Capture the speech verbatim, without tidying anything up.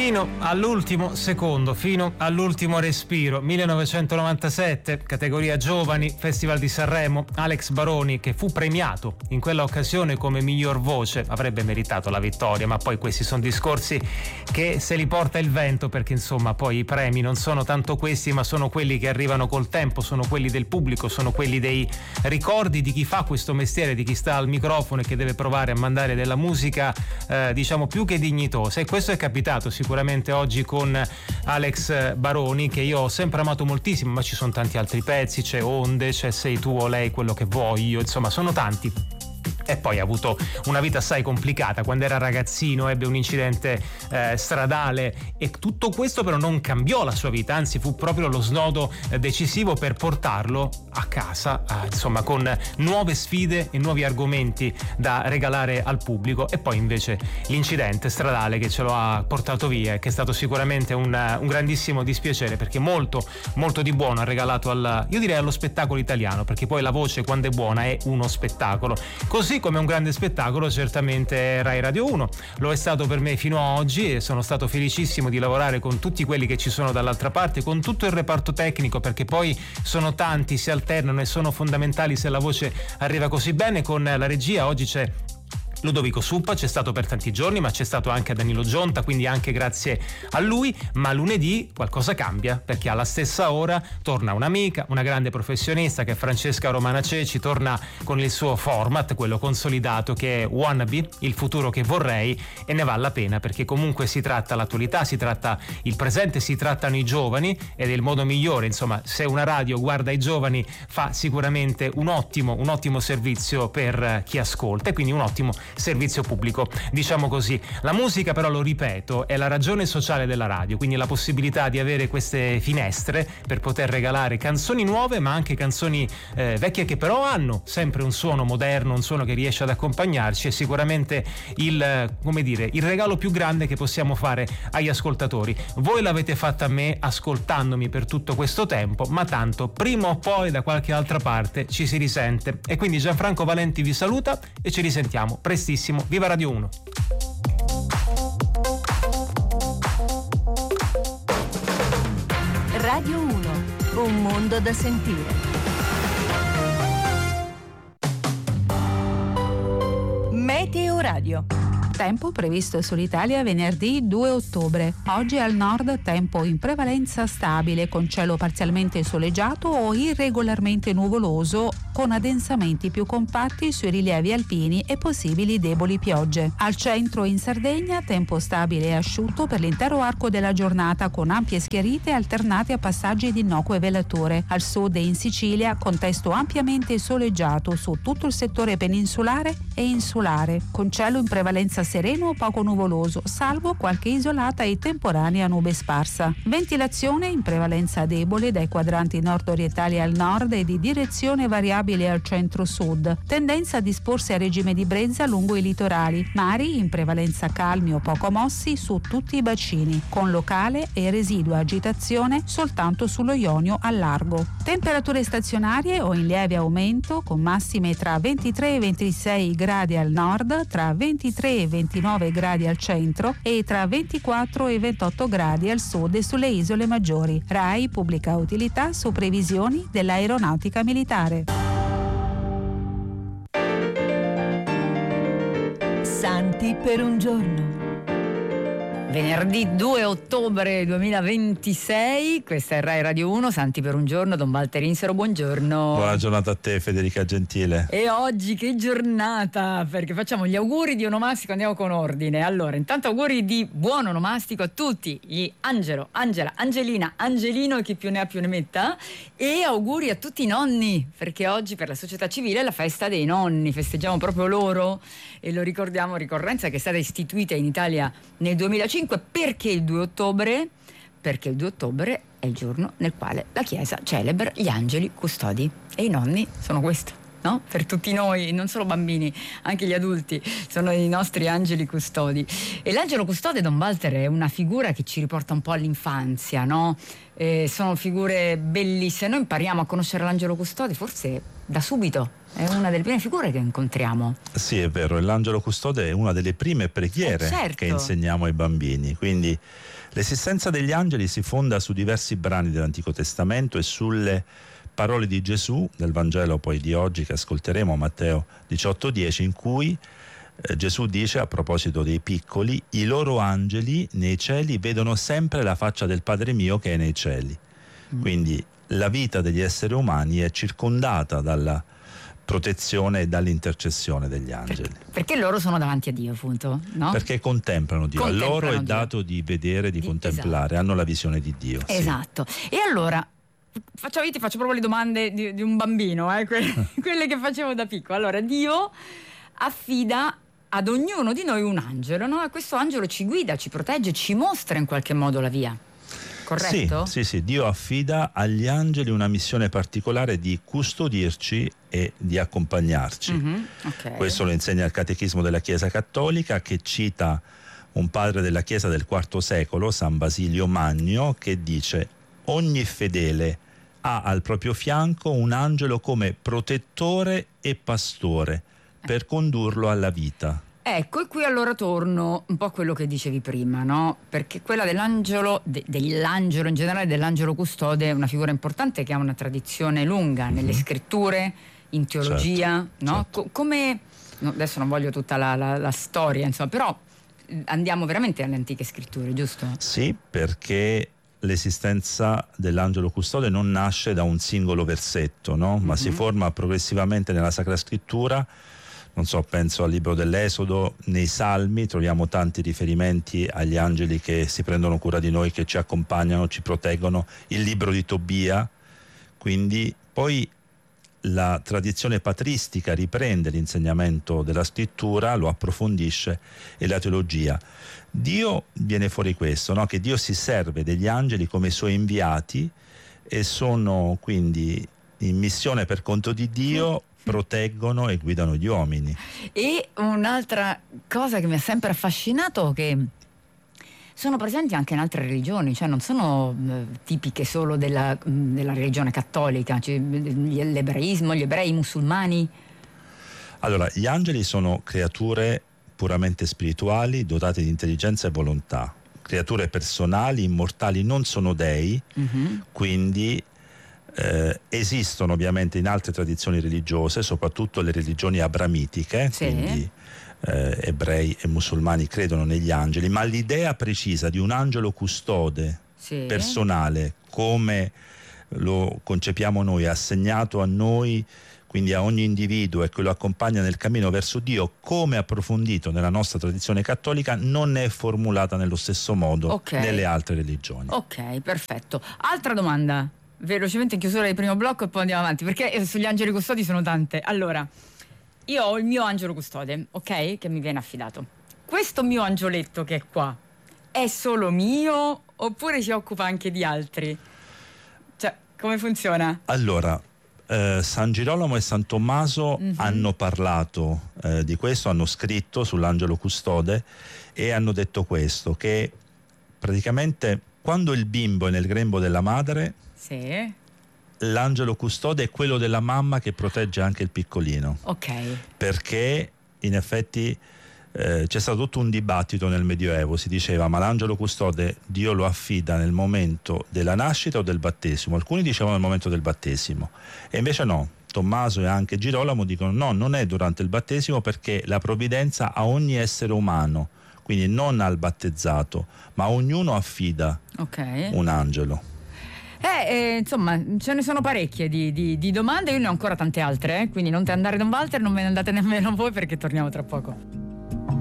Fino all'ultimo secondo, fino all'ultimo respiro, millenovecentonovantasette, categoria giovani, Festival di Sanremo, Alex Baroni, che fu premiato in quella occasione come miglior voce, avrebbe meritato la vittoria, ma poi questi sono discorsi che se li porta il vento, perché insomma poi i premi non sono tanto questi, ma sono quelli che arrivano col tempo, sono quelli del pubblico, sono quelli dei ricordi di chi fa questo mestiere, di chi sta al microfono e che deve provare a mandare della musica eh, diciamo più che dignitosa, e questo è capitato sicuramente oggi con Alex Baroni, che io ho sempre amato moltissimo, ma ci sono tanti altri pezzi, c'è Onde, c'è Sei tu o lei quello che voglio, insomma sono tanti. E poi ha avuto una vita assai complicata. Quando era ragazzino ebbe un incidente eh, stradale, e tutto questo però non cambiò la sua vita, anzi fu proprio lo snodo eh, decisivo per portarlo a casa, eh, insomma con nuove sfide e nuovi argomenti da regalare al pubblico. E poi invece l'incidente stradale che ce lo ha portato via, che è stato sicuramente un, un grandissimo dispiacere, perché molto molto di buono ha regalato al, io direi allo spettacolo italiano, perché poi la voce quando è buona è uno spettacolo. Così come un grande spettacolo certamente Rai Radio uno lo è stato per me fino a oggi, e sono stato felicissimo di lavorare con tutti quelli che ci sono dall'altra parte, con tutto il reparto tecnico, perché poi sono tanti, si alternano e sono fondamentali se la voce arriva così bene. Con la regia oggi c'è Ludovico Suppa, c'è stato per tanti giorni, ma c'è stato anche Danilo Gionta, quindi anche grazie a lui. Ma lunedì qualcosa cambia, perché alla stessa ora torna un'amica, una grande professionista che è Francesca Romana Ceci, torna con il suo format, quello consolidato, che è Wannabe, il futuro che vorrei, e ne vale la pena, perché comunque si tratta l'attualità, si tratta il presente, si trattano i giovani, ed è il modo migliore, insomma, se una radio guarda i giovani fa sicuramente un ottimo, un ottimo servizio per chi ascolta, e quindi un ottimo servizio pubblico, diciamo così. La musica però, lo ripeto, è la ragione sociale della radio, quindi la possibilità di avere queste finestre per poter regalare canzoni nuove, ma anche canzoni eh, vecchie, che però hanno sempre un suono moderno, un suono che riesce ad accompagnarci, è sicuramente il, come dire, il regalo più grande che possiamo fare agli ascoltatori. Voi l'avete fatta a me ascoltandomi per tutto questo tempo, ma tanto prima o poi da qualche altra parte ci si risente, e quindi Gianfranco Valenti vi saluta e ci risentiamo prestissimo. Viva Radio uno. Radio uno, un mondo da sentire. Meteo Radio. Tempo previsto sull'Italia venerdì due ottobre. Oggi al nord tempo in prevalenza stabile, con cielo parzialmente soleggiato o irregolarmente nuvoloso, con addensamenti più compatti sui rilievi alpini e possibili deboli piogge. Al centro in Sardegna tempo stabile e asciutto per l'intero arco della giornata, con ampie schiarite alternate a passaggi di innocue velature. Al sud e in Sicilia contesto ampiamente soleggiato su tutto il settore peninsulare e insulare, con cielo in prevalenza sereno o poco nuvoloso, salvo qualche isolata e temporanea nube sparsa. Ventilazione in prevalenza debole dai quadranti nord-orientali al nord e di direzione variabile al centro-sud. Tendenza a disporsi a regime di brezza lungo i litorali. Mari in prevalenza calmi o poco mossi su tutti i bacini, con locale e residua agitazione soltanto sullo Ionio al largo. Temperature stazionarie o in lieve aumento, con massime tra ventitré e ventisei gradi al nord, tra ventitré e ventinove gradi al centro e tra ventiquattro e ventotto gradi al sud e sulle isole maggiori. Rai pubblica utilità su previsioni dell'aeronautica militare. Santi per un giorno. Venerdì due ottobre duemilaventisei, questa è Rai Radio uno, Santi per un giorno, Don Walter Insero, buongiorno. Buona giornata a te, Federica Gentile. E oggi che giornata, perché facciamo gli auguri di onomastico, andiamo con ordine. Allora, intanto auguri di buon onomastico a tutti gli Angelo, Angela, Angelina, Angelino e chi più ne ha più ne metta, e auguri a tutti i nonni, perché oggi per la società civile è la festa dei nonni, festeggiamo proprio loro e lo ricordiamo, ricorrenza che è stata istituita in Italia nel duemilacinque. Perché il due ottobre? Perché il due ottobre è il giorno nel quale la Chiesa celebra gli angeli custodi, e i nonni sono questo. no? Per tutti noi, non solo bambini, anche gli adulti sono i nostri angeli custodi. E l'angelo custode, Don Walter, è una figura che ci riporta un po' all'infanzia, no? Eh, sono figure bellissime. Noi impariamo a conoscere l'angelo custode forse da subito, è una delle prime figure che incontriamo. Sì, è vero, l'angelo custode è una delle prime preghiere eh certo. che insegniamo ai bambini, quindi l'esistenza degli angeli si fonda su diversi brani dell'Antico Testamento e sulle parole di Gesù nel Vangelo poi di oggi che ascolteremo, Matteo diciotto dieci, in cui eh, Gesù dice a proposito dei piccoli: i loro angeli nei cieli vedono sempre la faccia del Padre mio che è nei cieli. Mm. Quindi la vita degli esseri umani è circondata dalla protezione e dall'intercessione degli angeli. Perché, perché loro sono davanti a Dio, appunto, no? Perché contemplano Dio, contemplano a loro è Dio. dato di vedere, di, di contemplare, esatto. hanno la visione di Dio. Esatto. Sì. E allora facciamo, io ti faccio proprio le domande di, di un bambino, eh, quelle, quelle che facevo da piccolo. Allora, Dio affida ad ognuno di noi un angelo, no? E questo angelo ci guida, ci protegge, ci mostra in qualche modo la via. Corretto? Sì, sì, sì, Dio affida agli angeli una missione particolare di custodirci e di accompagnarci. Mm-hmm, okay. Questo lo insegna il Catechismo della Chiesa Cattolica, che cita un padre della Chiesa del quarto secolo, San Basilio Magno, che dice: ogni fedele ha al proprio fianco un angelo come protettore e pastore per condurlo alla vita. Ecco, e qui allora torno un po' a quello che dicevi prima, no? Perché quella dell'angelo, de, dell'angelo in generale, dell'angelo custode, è una figura importante che ha una tradizione lunga nelle scritture, in teologia, certo, no? certo. Co- come, no, adesso non voglio tutta la, la, la storia, insomma, però andiamo veramente alle antiche scritture, giusto? Sì, perché l'esistenza dell'angelo custode non nasce da un singolo versetto, no? Ma mm-hmm. si forma progressivamente nella Sacra Scrittura. Non so, penso al libro dell'Esodo, nei Salmi troviamo tanti riferimenti agli angeli che si prendono cura di noi, che ci accompagnano, ci proteggono. Il libro di Tobia, quindi poi la tradizione patristica riprende l'insegnamento della scrittura, lo approfondisce, e la teologia. Dio viene fuori questo, no? Che Dio si serve degli angeli come suoi inviati e sono quindi in missione per conto di Dio, proteggono e guidano gli uomini. E un'altra cosa che mi ha sempre affascinato, che sono presenti anche in altre religioni, cioè non sono eh, tipiche solo della, della religione cattolica, cioè, l'ebraismo, gli ebrei, i musulmani. Allora, gli angeli sono creature puramente spirituali, dotate di intelligenza e volontà, creature personali, immortali, non sono dei, mm-hmm. quindi Eh, esistono ovviamente in altre tradizioni religiose, soprattutto le religioni abramitiche, sì. quindi eh, ebrei e musulmani credono negli angeli, ma l'idea precisa di un angelo custode sì. personale, come lo concepiamo noi, assegnato a noi, quindi a ogni individuo, e che lo accompagna nel cammino verso Dio, come approfondito nella nostra tradizione cattolica, non è formulata nello stesso modo okay. nelle altre religioni. Ok, perfetto. Altra domanda, velocemente in chiusura del primo blocco e poi andiamo avanti, perché sugli angeli custodi sono tante. Allora, io ho il mio angelo custode, ok? Che mi viene affidato. Questo mio angioletto che è qua è solo mio oppure si occupa anche di altri? Cioè, come funziona? Allora, eh, San Girolamo e San Tommaso mm-hmm. hanno parlato eh, di questo, hanno scritto sull'angelo custode e hanno detto questo, che praticamente quando il bimbo è nel grembo della madre, sì. l'angelo custode è quello della mamma che protegge anche il piccolino. Ok. Perché in effetti eh, c'è stato tutto un dibattito nel Medioevo, si diceva: ma l'angelo custode Dio lo affida nel momento della nascita o del battesimo? Alcuni dicevano nel momento del battesimo, e invece no, Tommaso e anche Girolamo dicono no, non è durante il battesimo, perché la provvidenza a ogni essere umano, quindi non al battezzato, ma a ognuno affida okay. un angelo. Eh, eh, insomma, ce ne sono parecchie di, di, di domande, io ne ho ancora tante altre, eh? Quindi non te andare Don Walter, non ve ne andate nemmeno voi, perché torniamo tra poco.